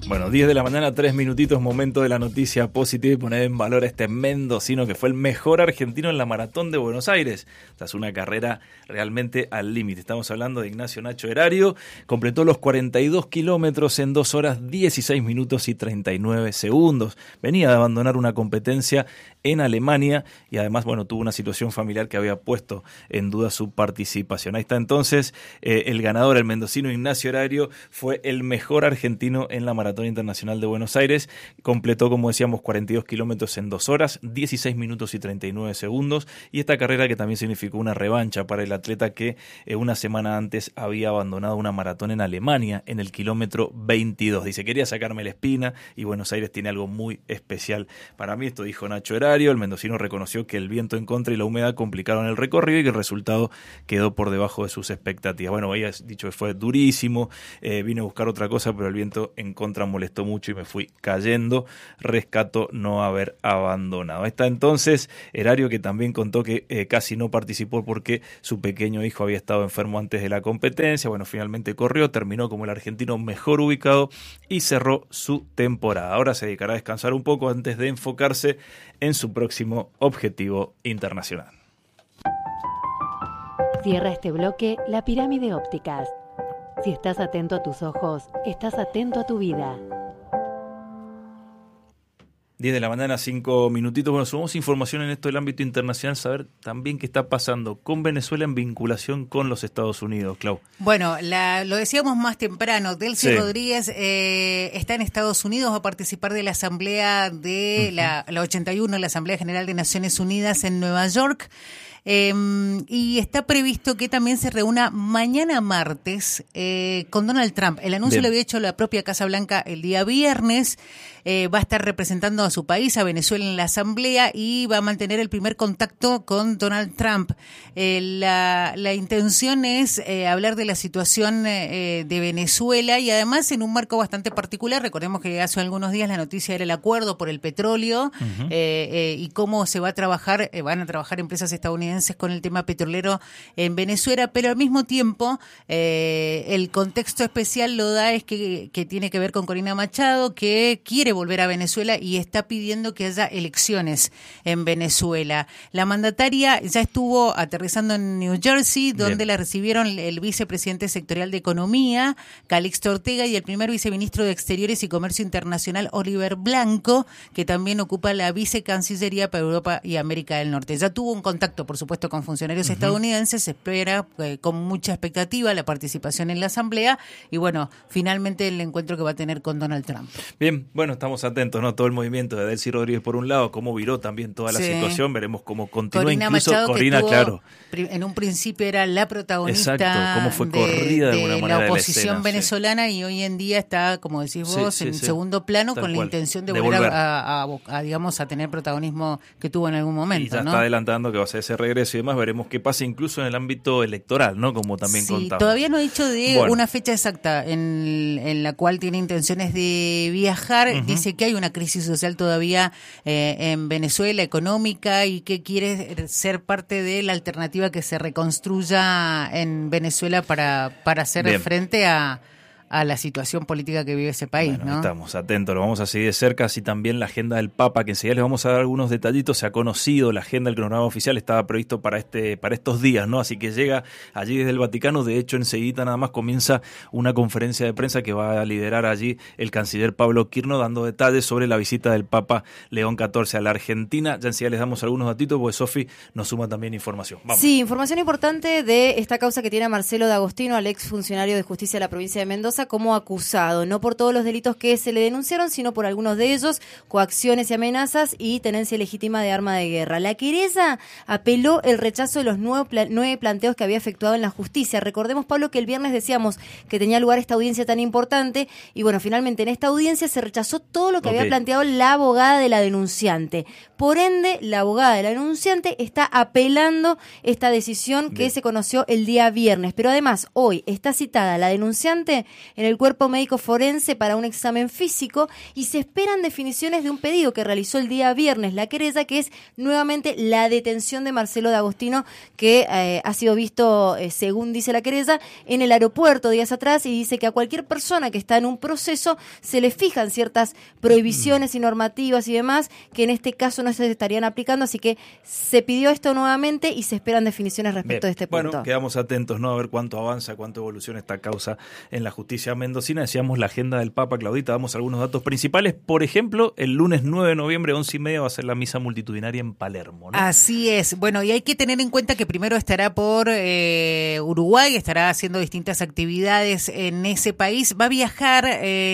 Bueno, 10 de la mañana, 3 minutitos, momento de la noticia positiva y poner en valor a este mendocino que fue el mejor argentino en la Maratón de Buenos Aires. Tras una carrera realmente al límite. Estamos hablando de Ignacio Nacho Erario. Completó los 42 kilómetros en 2 horas, 16 minutos y 39 segundos. Venía de abandonar una competencia en Alemania y además, bueno, tuvo una situación familiar que había puesto en duda su participación. Ahí está entonces el ganador, el mendocino Ignacio Erario, fue el mejor argentino en la Maratón Internacional de Buenos Aires. Completó, como decíamos, 42 kilómetros en 2 horas, 16 minutos y 39 segundos. Y esta carrera que también significó una revancha para el atleta que una semana antes había abandonado una maratón en Alemania en el kilómetro 22. Dice, quería sacarme la espina y Buenos Aires tiene algo muy especial para mí. Esto dijo Nacho Erario. El mendocino reconoció que el viento en contra y la humedad complicaron el recorrido y que el resultado quedó por debajo de sus expectativas. Bueno, había dicho que fue durísimo, vine a buscar otra cosa, pero el viento en contra molestó mucho y me fui cayendo. Rescato no haber abandonado. Ahí está entonces Erario, que también contó que casi no participó porque su pequeño hijo había estado enfermo antes de la competencia. Bueno, finalmente corrió, terminó como el argentino mejor ubicado y cerró su temporada. Ahora se dedicará a descansar un poco antes de enfocarse en su próximo objetivo internacional. Cierra este bloque La Pirámide Ópticas. Si estás atento a tus ojos, estás atento a tu vida. 10 de la mañana, 5 minutitos. Bueno, subimos información en esto del ámbito internacional, saber también qué está pasando con Venezuela en vinculación con los Estados Unidos, Clau. Bueno, lo decíamos más temprano, Delcy Rodríguez está en Estados Unidos, va a participar de la asamblea de la 81, la Asamblea General de Naciones Unidas en Nueva York. Y está previsto que también se reúna mañana martes con Donald Trump. El anuncio lo había hecho la propia Casa Blanca el día viernes. Va a estar representando a su país, a Venezuela, en la asamblea y va a mantener el primer contacto con Donald Trump. La intención es hablar de la situación de Venezuela y además en un marco bastante particular. Recordemos que hace algunos días la noticia era el acuerdo por el petróleo y cómo se va a trabajar, van a trabajar empresas estadounidenses con el tema petrolero en Venezuela, pero al mismo tiempo el contexto especial lo da es que tiene que ver con Corina Machado, que quiere volver a Venezuela y está pidiendo que haya elecciones en Venezuela. La mandataria ya estuvo aterrizando en New Jersey, donde la recibieron el vicepresidente sectorial de Economía, Calixto Ortega, y el primer viceministro de Exteriores y Comercio Internacional, Oliver Blanco, que también ocupa la vicecancillería para Europa y América del Norte. Ya tuvo un contacto, por supuesto, con funcionarios estadounidenses. Se espera con mucha expectativa la participación en la asamblea y, bueno, finalmente el encuentro que va a tener con Donald Trump. Bien, bueno, estamos atentos, ¿no? Todo el movimiento de Delcy Rodríguez por un lado, cómo viró también toda la situación, veremos cómo continúa. Corina incluso Machado, Corina, que tuvo, claro. En un principio era la protagonista. Exacto, cómo fue corrida de alguna manera la oposición de la escena, venezolana y hoy en día está, como decís vos, en segundo plano, con la intención de volver a digamos, a tener protagonismo que tuvo en algún momento. Y ya ¿no? está adelantando que va a ser ese regreso y demás, veremos qué pasa incluso en el ámbito electoral, ¿no? Como también contamos. Todavía no ha dicho una fecha exacta en la cual tiene intenciones de viajar. Dice que hay una crisis social todavía en Venezuela, económica, y que quiere ser parte de la alternativa que se reconstruya en Venezuela para hacer frente a la situación política que vive ese país, bueno, ¿no? Estamos atentos, lo vamos a seguir de cerca, así también la agenda del Papa, que enseguida les vamos a dar algunos detallitos. Se ha conocido la agenda, el cronograma oficial estaba previsto para estos días, ¿no? Así que llega allí desde el Vaticano. De hecho, enseguida nada más comienza una conferencia de prensa que va a liderar allí el canciller Pablo Quirno, dando detalles sobre la visita del Papa León XIV a la Argentina. Ya enseguida les damos algunos datitos, porque Sofi nos suma también información. Vamos. Sí, información importante de esta causa que tiene a Marcelo D'Agostino, al ex funcionario de justicia de la provincia de Mendoza, como acusado, no por todos los delitos que se le denunciaron, sino por algunos de ellos: coacciones y amenazas y tenencia ilegítima de arma de guerra. La querella apeló el rechazo de los 9 planteos que había efectuado en la justicia. Recordemos, Pablo, que el viernes decíamos que tenía lugar esta audiencia tan importante y, bueno, finalmente en esta audiencia se rechazó todo lo que había planteado la abogada de la denunciante. Por ende, la abogada de la denunciante está apelando esta decisión que se conoció el día viernes. Pero además, hoy está citada la denunciante en el cuerpo médico forense para un examen físico y se esperan definiciones de un pedido que realizó el día viernes la querella, que es nuevamente la detención de Marcelo D'Agostino, que ha sido visto, según dice la querella, en el aeropuerto días atrás, y dice que a cualquier persona que está en un proceso se le fijan ciertas prohibiciones y normativas y demás, que en este caso no se estarían aplicando, así que se pidió esto nuevamente y se esperan definiciones respecto de este punto. Bueno, quedamos atentos, ¿no? A ver cuánto avanza, cuánto evoluciona esta causa en la justicia mendocina. Decíamos la agenda del Papa, Claudita, damos algunos datos principales. Por ejemplo, el lunes 9 de noviembre, 11:30, va a ser la misa multitudinaria en Palermo, ¿no? Así es. Bueno, y hay que tener en cuenta que primero estará por Uruguay, estará haciendo distintas actividades en ese país. Va a viajar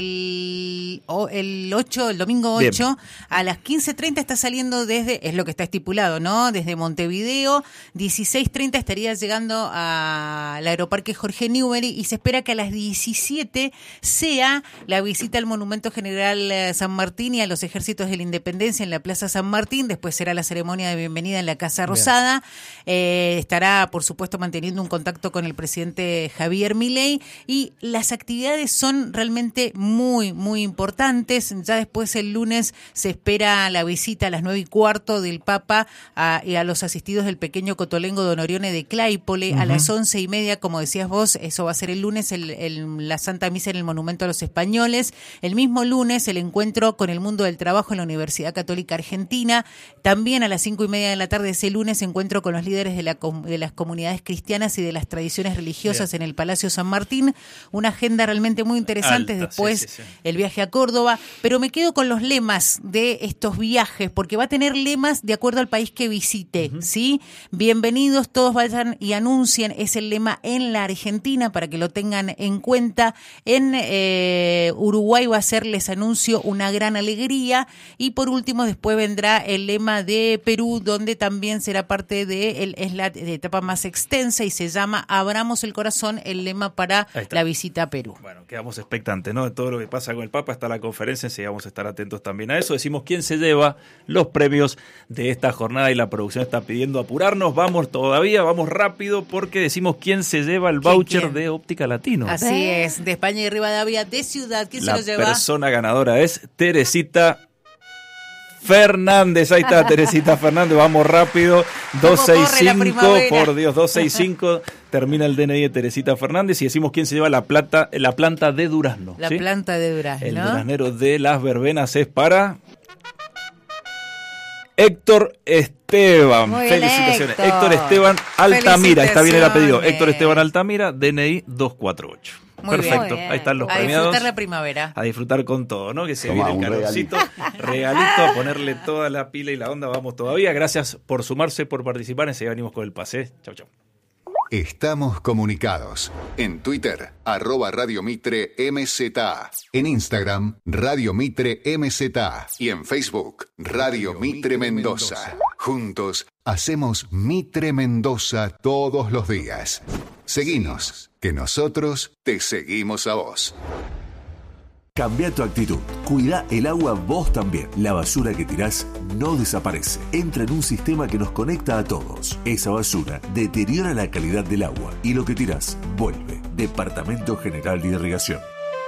el domingo 8, bien, a las 15:30 está saliendo desde, es lo que está estipulado, ¿no? Desde Montevideo, 16:30 estaría llegando al Aeroparque Jorge Newbery y se espera que a las 17 sea la visita al Monumento General San Martín y a los Ejércitos de la Independencia en la Plaza San Martín. Después será la ceremonia de bienvenida en la Casa Rosada. Estará, por supuesto, manteniendo un contacto con el presidente Javier Milei, y las actividades son realmente muy, muy importantes. Ya después el lunes se espera la visita a las 9:15 del Papa y a los asistidos del pequeño Cotolengo Don Orione de Claypole. A las 11:30, como decías vos, eso va a ser el lunes, la Santa Misa en el Monumento a los Españoles. El mismo lunes el encuentro con el mundo del trabajo en la Universidad Católica Argentina. También a las 5:30 de la tarde ese lunes encuentro con los líderes de las comunidades cristianas y de las tradiciones religiosas en el Palacio San Martín. Una agenda realmente muy interesante. Alta, después sí. el viaje a Córdoba, pero me quedo con los lemas de estos viajes, porque va a tener lemas de acuerdo al país que visite, ¿sí? Bienvenidos, todos vayan y anuncien, es el lema en la Argentina, para que lo tengan en cuenta. En Uruguay va a ser, les anuncio, una gran alegría. Y por último, después vendrá el lema de Perú, donde también será parte es la etapa más extensa y se llama Abramos el Corazón, el lema para la visita a Perú. Bueno, quedamos expectantes, ¿no? De todo lo que pasa con el Papa, está la conferencia, y vamos a estar atentos también a eso. Decimos quién se lleva los premios de esta jornada y la producción está pidiendo apurarnos. Vamos rápido, porque decimos quién se lleva el voucher de Óptica Latino. Así es, de España y Rivadavia, de Ciudad. ¿Quién se lo lleva? La persona ganadora es Teresita Fernández. Ahí está Teresita Fernández, vamos rápido. 265, por Dios, 265 termina el DNI de Teresita Fernández, y decimos quién se lleva la planta de Durazno. La planta de Durazno. El duraznero de las verbenas es para Héctor Esteban. Muy bien, felicitaciones. Héctor Esteban Altamira, está bien el apellido. Héctor Esteban Altamira, DNI 248. Muy perfecto, bien. Ahí están los a premiados. disfrutar la primavera. A disfrutar con todo, ¿no? Que se viene el calorcito. Regalito, a ponerle toda la pila y la onda. Vamos todavía. Gracias por sumarse, por participar. Enseguida venimos con el pase. Chau, chau. Estamos comunicados. En Twitter, @Radio Mitre MZA. En Instagram, Radio Mitre MZA. Y en Facebook, Radio Mitre Mendoza. Juntos hacemos Mitre Mendoza todos los días. Seguinos, que nosotros te seguimos a vos. Cambia tu actitud. Cuida el agua vos también. La basura que tirás no desaparece. Entra en un sistema que nos conecta a todos. Esa basura deteriora la calidad del agua y lo que tirás vuelve. Departamento General de Irrigación.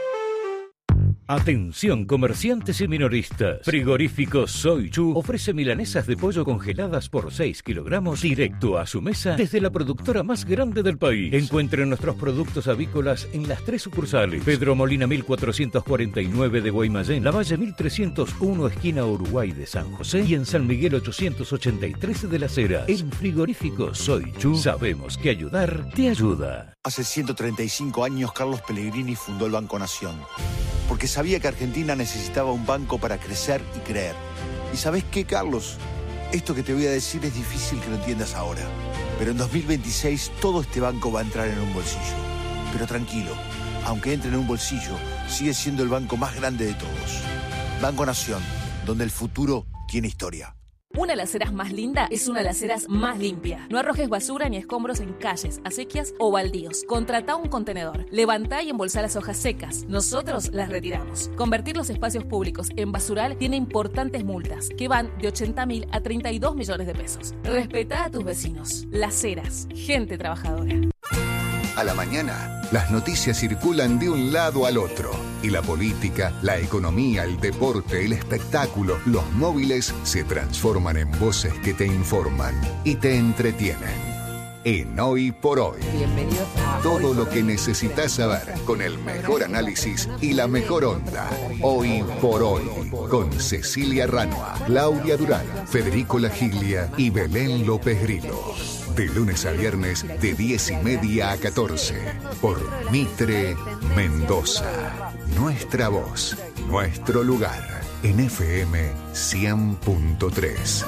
Atención comerciantes y minoristas. Frigorífico Soy Chu ofrece milanesas de pollo congeladas por 6 kilogramos directo a su mesa desde la productora más grande del país. Encuentren nuestros productos avícolas en las 3 sucursales: Pedro Molina 1449 de Guaymallén, Lavalle 1301 esquina Uruguay de San José y en San Miguel 883 de Las Heras. En Frigorífico Soy Chu sabemos que ayudar te ayuda. Hace 135 años Carlos Pellegrini fundó el Banco Nación, porque sabía que Argentina necesitaba un banco para crecer y creer. ¿Y sabés qué, Carlos? Esto que te voy a decir es difícil que lo entiendas ahora, pero en 2026 todo este banco va a entrar en un bolsillo. Pero tranquilo, aunque entre en un bolsillo, sigue siendo el banco más grande de todos. Banco Nación, donde el futuro tiene historia. Una de las aceras más linda es una de las aceras más limpia. No arrojes basura ni escombros en calles, acequias o baldíos. Contratá un contenedor. Levantá y embolsá las hojas secas. Nosotros las retiramos. Convertir los espacios públicos en basural tiene importantes multas que van de 80.000 a 32 millones de pesos. Respetá a tus vecinos. Las Heras, gente trabajadora. A la mañana, las noticias circulan de un lado al otro. Y la política, la economía, el deporte, el espectáculo, los móviles se transforman en voces que te informan y te entretienen. En Hoy por Hoy. Bienvenidos a Todo lo que necesitas saber con el mejor análisis y la mejor onda. Hoy por Hoy. Con Cecilia Ranua, Claudia Durán, Federico Lagiglia y Belén López Grillo. De lunes a viernes de 10:30 a 14. Por Mitre Mendoza. Nuestra voz, nuestro lugar. En FM 100.3.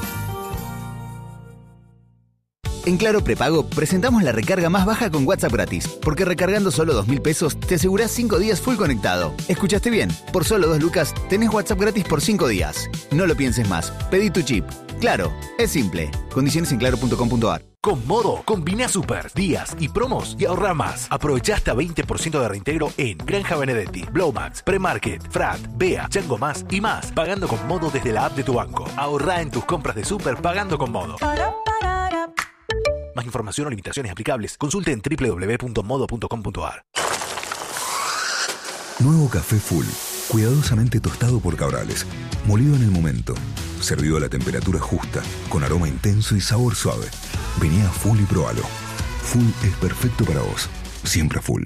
En Claro Prepago presentamos la recarga más baja con WhatsApp gratis, porque recargando solo 2.000 pesos te asegurás 5 días full conectado. ¿Escuchaste bien? Por solo 2 lucas tenés WhatsApp gratis por 5 días. No lo pienses más, pedí tu chip. Claro, es simple. Condiciones en claro.com.ar. Con Modo, combina super, días y promos y ahorra más. Aprovecha hasta 20% de reintegro en Granja Benedetti, Blowmax, Premarket, Frat, Bea, Chango Más y más. Pagando con Modo desde la app de tu banco. Ahorra en tus compras de super pagando con Modo. Más información o limitaciones aplicables, consulte en www.modo.com.ar. Nuevo café Full, cuidadosamente tostado por Cabrales, molido en el momento, servido a la temperatura justa, con aroma intenso y sabor suave. Vení a Full y probalo. Full es perfecto para vos, siempre Full.